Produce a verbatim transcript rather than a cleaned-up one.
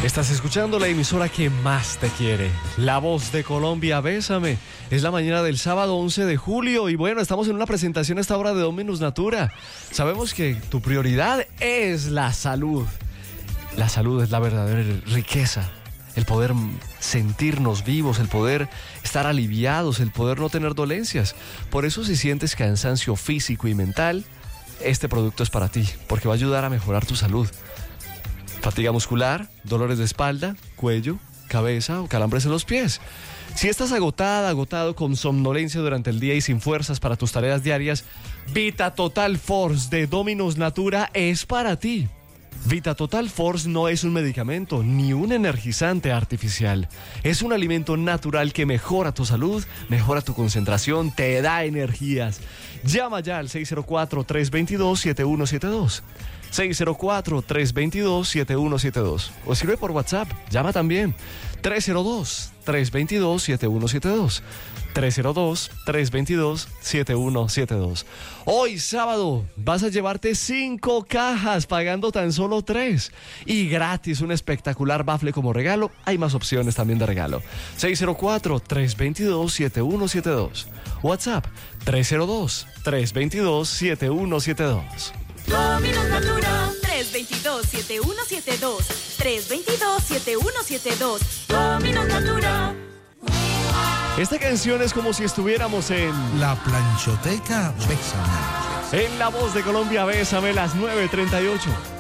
Estás escuchando la emisora que más te quiere, La Voz de Colombia, Bésame. Es la mañana del sábado once de julio y bueno, estamos en una presentación a esta hora de Dominus Natura. Sabemos que tu prioridad es la salud. La salud es la verdadera riqueza. El poder sentirnos vivos, el poder estar aliviados, el poder no tener dolencias. Por eso, si sientes cansancio físico y mental, este producto es para ti, porque va a ayudar a mejorar tu salud. Fatiga muscular, dolores de espalda, cuello, cabeza o calambres en los pies. Si estás agotada, agotado, con somnolencia durante el día y sin fuerzas para tus tareas diarias, Vita Total Force de Dominus Natura es para ti. Vita Total Force no es un medicamento ni un energizante artificial. Es un alimento natural que mejora tu salud, mejora tu concentración, te da energías. Llama ya al seis cero cuatro, tres dos dos, siete uno siete dos. seis cero cuatro, tres dos dos, siete uno siete dos. O escribe por WhatsApp, llama también. tres cero dos, tres dos dos, siete uno siete dos. tres cero dos, tres dos dos, siete uno siete dos. Hoy sábado vas a llevarte cinco cajas pagando tan solo tres. Y gratis un espectacular bafle como regalo. Hay más opciones también de regalo. seis cero cuatro, tres dos dos, siete uno siete dos. WhatsApp tres cero dos, tres dos dos, siete uno siete dos. Dominus Natura, tres dos dos, siete uno siete dos. tres dos dos, siete uno siete dos. Dominus Natura. Esta canción es como si estuviéramos en La Planchoteca Bésame. En La Voz de Colombia, Bésame, las nueve treinta y ocho.